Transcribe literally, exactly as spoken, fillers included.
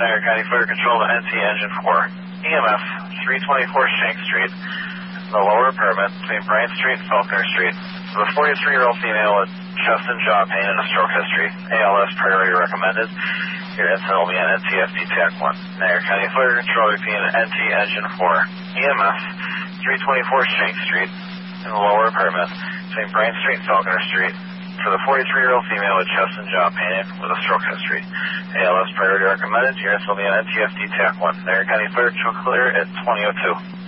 Niagara County Fire Control to N T Engine four. E M F three twenty-four Shank Street, the lower apartment between Bryant Street and Faulkner Street. The forty-three-year-old female with chest and jaw pain and a stroke history. A L S priority recommended. Your incident will be on N T F D TAC one. Niagara County Fire Control repeating N T Engine four. E M F three twenty-four Shank Street in the lower apartment between Bryant Street and Faulkner Street. For the forty-three-year-old female with chest and jaw pain with a stroke history. A L S priority recommended. Your incident will be on N T F D TAC one. Niagara County Fire Control clear at twenty oh two.